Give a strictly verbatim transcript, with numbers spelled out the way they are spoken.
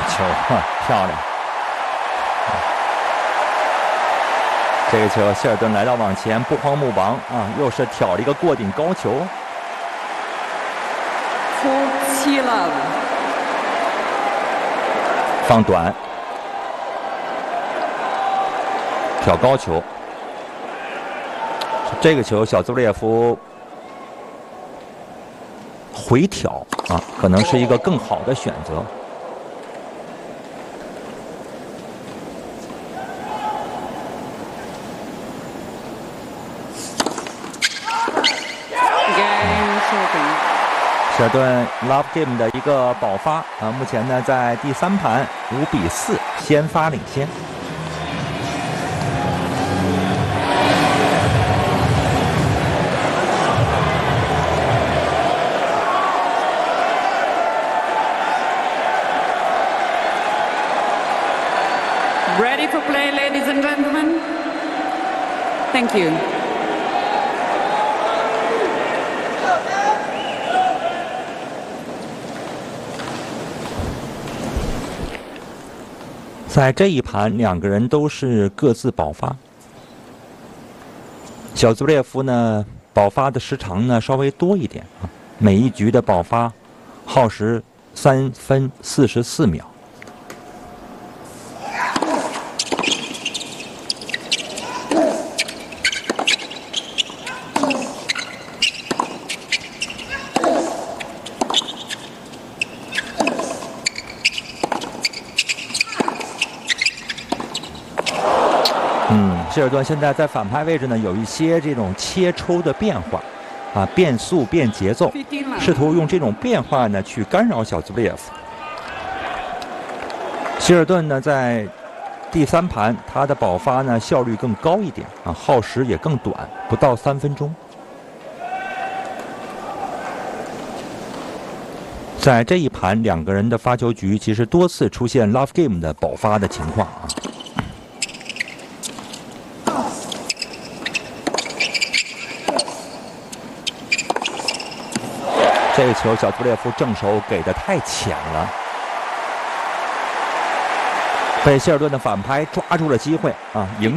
球啊，漂亮！这个球，希尔顿来到网前，不慌不忙啊，又是挑了一个过顶高球。 七了， 放短，挑高球。这个球，小兹列夫回挑啊，可能是一个更好的选择。希尔顿 Love Game 的一个爆发啊，目前呢在第三盘五比四先发领先。 Ready for play, ladies and gentlemen. Thank you. 在这一盘，两个人都是各自爆发。小兹列夫呢，爆发的时长呢稍微多一点啊，每一局的爆发耗时三分四十四秒。希尔顿现在在反拍位置呢，有一些这种切抽的变化，啊，变速变节奏，试图用这种变化呢去干扰小兹列夫。希尔顿呢在第三盘他的爆发呢效率更高一点啊，耗时也更短，不到三分钟。在这一盘，两个人的发球局其实多次出现 Love Game 的爆发的情况啊。这个球，小兹列夫正手给的太浅了，被希尔顿的反拍抓住了机会啊，赢。